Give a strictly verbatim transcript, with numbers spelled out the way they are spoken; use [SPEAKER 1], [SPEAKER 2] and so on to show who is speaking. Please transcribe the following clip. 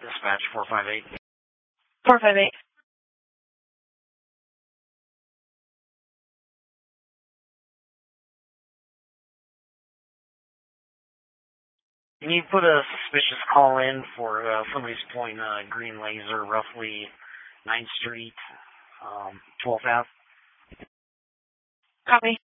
[SPEAKER 1] Dispatch four five eight.
[SPEAKER 2] four five eight.
[SPEAKER 1] Can you put a suspicious call in for uh, somebody's pointing a green laser roughly ninth Street, um, twelfth Avenue?
[SPEAKER 2] Copy.